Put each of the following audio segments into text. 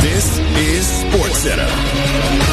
This is SportsCenter.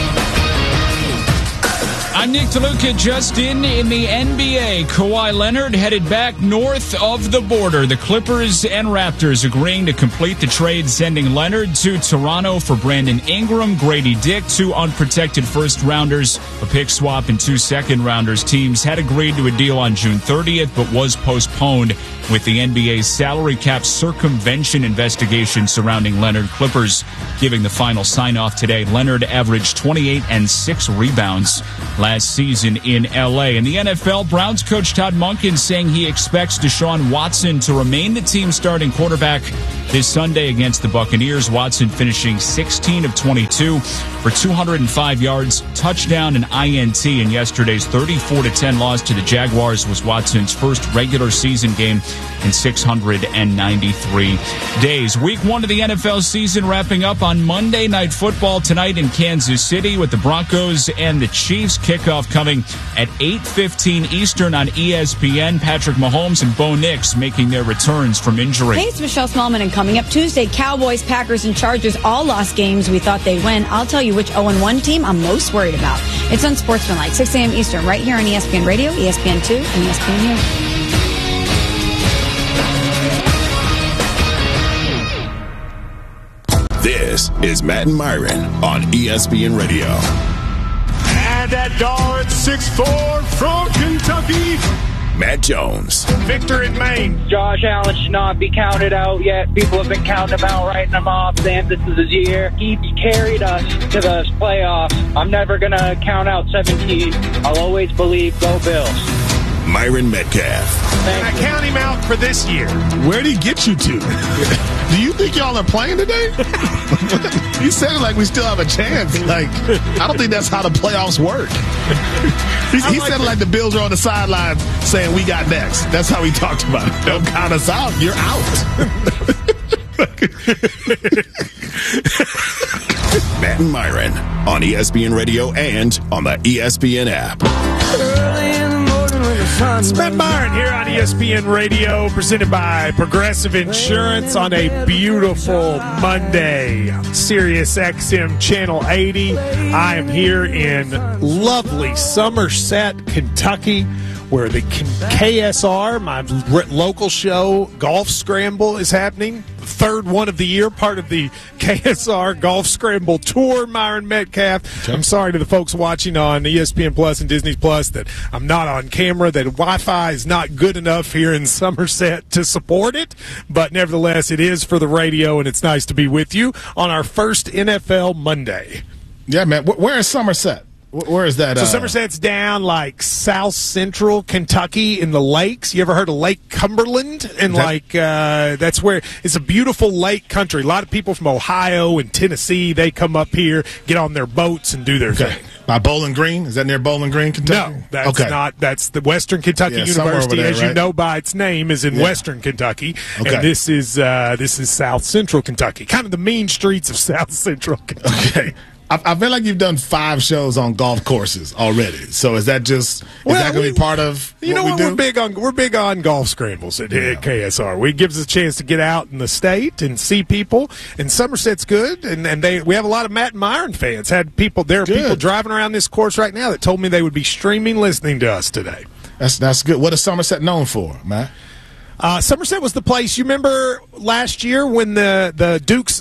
I'm Nick DeLuca. Just in the NBA, Kawhi Leonard headed back north of the border. The Clippers and Raptors agreeing to complete the trade, sending Leonard to Toronto for Brandon Ingram, Grady Dick, 2 unprotected first-rounders, a pick swap, and 2 second-rounders. Teams had agreed to a deal on June 30th, but was postponed with the NBA's salary cap circumvention investigation surrounding Leonard. Clippers giving the final sign-off today. Leonard averaged 28 and 6 rebounds last season in L.A. In the NFL, Browns coach Todd Monken saying he expects Deshaun Watson to remain the team's starting quarterback this Sunday against the Buccaneers. Watson finishing 16 of 22 for 205 yards, touchdown, and INT in yesterday's 34-10 loss to the Jaguars. Was Watson's first regular season game in 693 days. Week 1 of the NFL season wrapping up on Monday Night Football tonight in Kansas City with the Broncos and the Chiefs. Kickoff coming at 8:15 Eastern on ESPN. Patrick Mahomes and Bo Nix making their returns from injury. Hey, it's Michelle Smallman, and coming up Tuesday, Cowboys, Packers, and Chargers all lost games we thought they'd win. I'll tell you which 0-1 team I'm most worried about. It's on Sportsmanlike, 6 a.m. Eastern, right here on ESPN Radio, ESPN2, and ESPN News. This is Matt and Myron on ESPN Radio. And that guard, 6'4", from Kentucky, Matt Jones. Victor in Maine. Josh Allen should not be counted out yet. People have been counting him out, writing him off, saying this is his year. He carried us to the playoffs. I'm never going to count out 17. I'll always believe go Bills. Myron Metcalf. And I count him out for this year. Where did he get you to? Do you think y'all are playing today? You said it like we still have a chance. Like, I don't think that's how the playoffs work. He said it like the Bills are on the sidelines saying we got next. That's how he talked about it. Don't count us out. You're out. Matt and Myron on ESPN Radio and on the ESPN app. It's Matt Myron here on ESPN Radio, presented by Progressive Insurance on a beautiful Monday. Sirius XM Channel 80. I am here in lovely Somerset, Kentucky, where the KSR, my local show, Golf Scramble, is happening. Third one of the year, part of the KSR Golf Scramble Tour. Myron Metcalf. I'm sorry to the folks watching on ESPN Plus and Disney Plus that I'm not on camera, that Wi-Fi is not good enough here in Somerset to support it, but nevertheless, it is for the radio, and it's nice to be with you on our first NFL Monday. Yeah, man. Where is Somerset? Where is that? So Somerset's down like south central Kentucky in the lakes. You ever heard of Lake Cumberland? And that's where it's a beautiful lake country. A lot of people from Ohio and Tennessee, they come up here, get on their boats, and do their thing. By Bowling Green? Is that near Bowling Green, Kentucky? No, that's not. That's the Western Kentucky University, there, as you know by its name, is in Western Kentucky. Okay. And this is South Central Kentucky, kind of the mean streets of South Central Kentucky. Okay. I feel like you've done 5 shows on golf courses already. So is that just going to be part of what we do? We're big on golf scrambles at KSR. It gives us a chance to get out in the state and see people. And Somerset's good, and we have a lot of Matt and Myron fans. There are people driving around this course right now that told me they would be streaming listening to us today. That's good. What is Somerset known for, Matt? Somerset was the place. You remember last year when the Dukes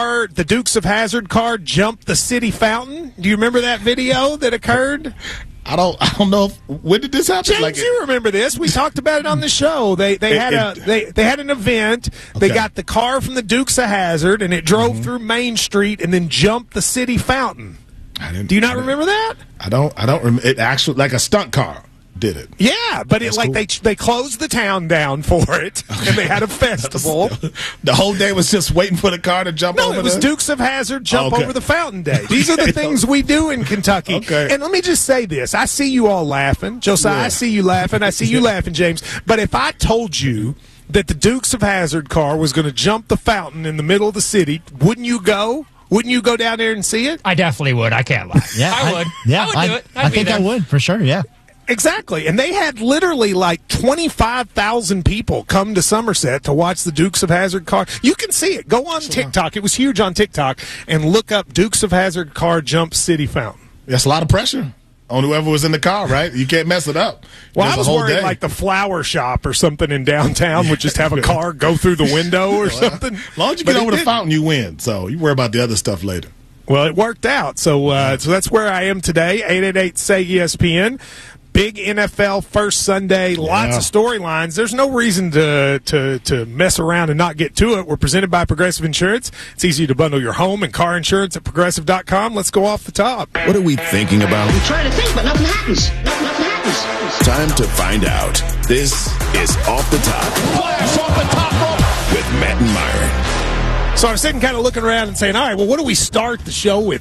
of Hazzard car jumped the city fountain? Do you remember that video that occurred? I don't know. When did this happen? James, you remember this? We talked about it on the show. They had an event. Okay. They got the car from the Dukes of Hazzard, and it drove through Main Street and then jumped the city fountain. Do you not remember that? I don't remember. It actually like a stunt car did it. Yeah, but it's cool. They closed the town down for it, and they had a festival. The whole day was just waiting for the car to jump over. No, it was Dukes of Hazzard jump over the fountain day. These are the things we do in Kentucky. Okay. And let me just say this. I see you all laughing. Josiah, I see you laughing. I see you laughing, James. But if I told you that the Dukes of Hazzard car was going to jump the fountain in the middle of the city, wouldn't you go? Wouldn't you go down there and see it? I definitely would. I can't lie. Yeah, I would. Yeah, I would do it. I think I would, for sure, yeah. Exactly. And they had literally like 25,000 people come to Somerset to watch the Dukes of Hazzard car. You can see it. Go on TikTok. It was huge on TikTok. And look up Dukes of Hazzard car jump City Fountain. That's a lot of pressure on whoever was in the car, right? You can't mess it up. Well, I was worried like the flower shop or something in downtown would just have a car go through the window or something. As long as you get over the fountain, you win. So you worry about the other stuff later. Well, it worked out. So that's where I am today, 888-SAY-ESPN. Big NFL first Sunday, lots of storylines. There's no reason to mess around and not get to it. We're presented by Progressive Insurance. It's easy to bundle your home and car insurance at Progressive.com. Let's go off the top. What are we thinking about? We try to think, but nothing happens. Nothing happens. Time to find out. This is Off the Top. Flash off the top rope. With Matt and Myron. So I was sitting kind of looking around and saying, all right, well, what do we start the show with